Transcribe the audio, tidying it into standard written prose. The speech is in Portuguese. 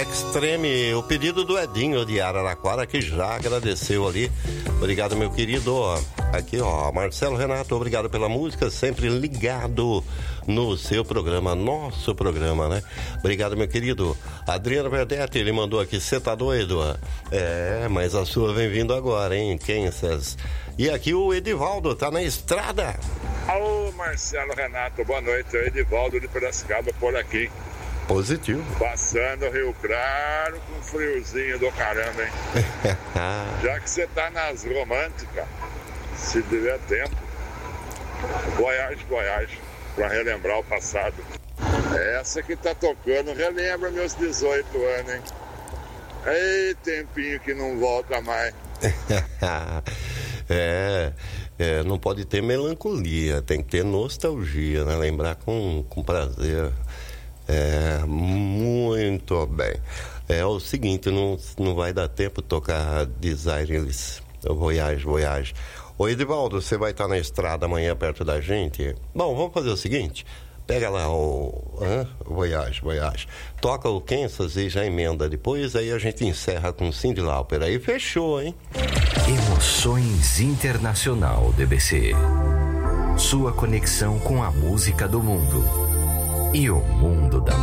Extreme, o pedido do Edinho de Araraquara, que já agradeceu ali. Obrigado, meu querido. Aqui, ó, Marcelo Renato, obrigado pela música, sempre ligado no seu programa, nosso programa, né? Obrigado, meu querido. Adriano Verdetti, ele mandou aqui, você tá doido? Mas a sua vem vindo agora, hein, Kansas. E aqui o Edivaldo, tá na estrada. Alô, Marcelo Renato, boa noite. É o Edivaldo de Piracicaba por aqui. Positivo. Passando Rio Claro com friozinho do caramba, hein? Já que você tá nas românticas, se tiver tempo, Voyage, pra relembrar o passado. Essa que tá tocando relembra meus 18 anos, hein? Ei, tempinho que não volta mais. Não pode ter melancolia, tem que ter nostalgia, né? Lembrar com prazer. Muito bem. É o seguinte, não vai dar tempo de tocar Desireless, Voyage. Ô Edivaldo, você vai estar na estrada amanhã perto da gente? Bom, vamos fazer o seguinte, pega lá o Voyage. Toca o Kansas e já emenda depois, aí a gente encerra com Cyndi Lauper. Aí fechou, hein? Emoções Internacional DBC. Sua conexão com a música do mundo. E o mundo da